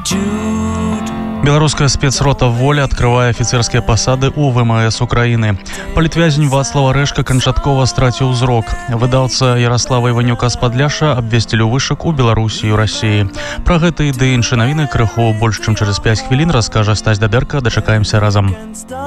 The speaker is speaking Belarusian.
Белорусская спецрота «Воля» открывае афіцэрскія пасады ў ВМС Украіны. Палітвязень Вацлава Рэшка канчаткова страціў зрок. Выдаўца Ярослава Іванюка з Падляша абвесцілі вышак у Беларусі і Расіі. Пра гэта і ды іншыя навіны крыху больш чым через 5 хвілін раскажа Стась Даберка. Дачакаемся разам.